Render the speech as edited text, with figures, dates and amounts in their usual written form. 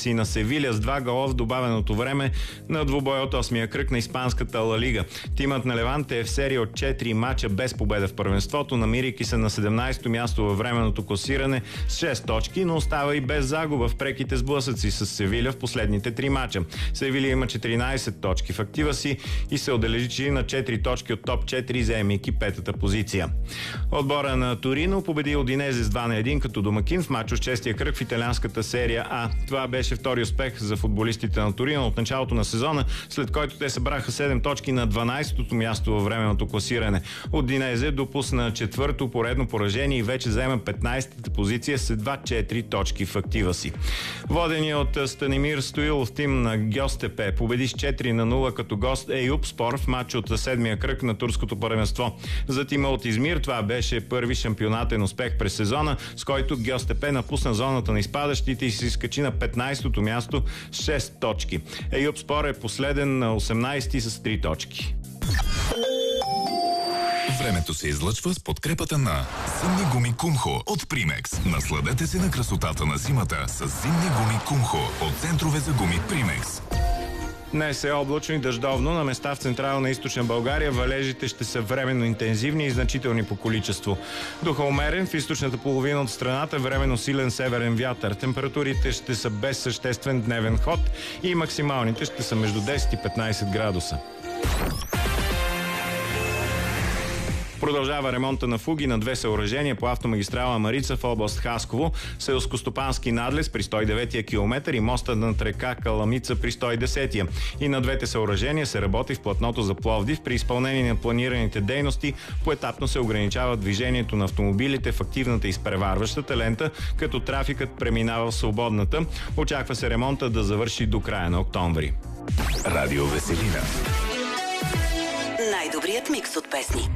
си на Севиля с 2 гола в добавеното време на двубой от 8-я кръг на испанската Ла Лига. Тимът на Леванте е в серия от 4 мача без победа в първенството, намирайки се на 17-то място във временното класиране с 6 точки, но остава и без загуба в преките сблъсъци с Севиля в последните 3 мача. Севиля има 14 точки в актива си и се отдалечи на 4 точки от топ 4, заемайки 5-та позиция. Отбора на Торино победи Удинезе с 2-1 като домакин в мач от 6-я кръг в италианската серия А. Това беше втори успех за футболистите на Торино от началото на сезона, след който те събраха 7 точки на 12-то място във временното класиране. Удинезе допусна 4-то поредно поражение и вече заема 15-та позиция с едва 4 точки в актива си. Водения от Станимир Стоилов тим на Гьостепе победи с 4-0 като гост Eyüpspor в матч от 7-я кръг на турското първенство. За тима от Измир това беше първи шампионатен успех през сезона, с който Гьостепе напусна зоната на изпадащите и се изкачи на 15-то място с 6 точки. Eyüpspor е последен на 18-ти с 3 точки. Времето се излъчва с подкрепата на зимни гуми Кумхо от Примекс. Насладете се на красотата на зимата с зимни гуми Кумхо от центрове за гуми Примекс. Днес е облачно и дъждовно. На места в Централна и Източна България валежите ще са временно интензивни и значителни по количество. Духа умерен в източната половина от страната, временно силен северен вятър. Температурите ще са без съществен дневен ход и максималните ще са между 10 и 15 градуса. Продължава ремонта на фуги на 2 съоръжения по автомагистрала Марица в област Хасково, селскостопански надлез при 109-я километър и моста над река Каламица при 110-я. И на двете съоръжения се работи в платното за Пловдив. При изпълнение на планираните дейности поетапно се ограничава движението на автомобилите в активната изпреварващата лента, като трафикът преминава в свободната. Очаква се ремонта да завърши до края на октомври. Радио Веселина. Най-добрият микс от песни.